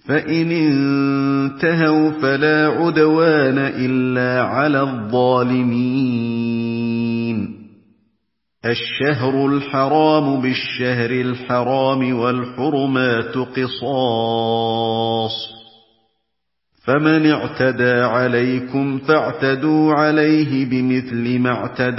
فَإِنِ انتَهَوْا فَلَا عُدْوَانَ إِلَّا عَلَى الظَّالِمِينَ الشَّهْرُ الْحَرَامُ بِالشَّهْرِ الْحَرَامِ وَالْحُرُمَاتُ قِصَاصٌ ۚ فَمَنِ اعْتَدَىٰ عَلَيْكُمْ فَاعْتَدُوا عَلَيْهِ بِمِثْلِ مَا اعْتَدَىٰ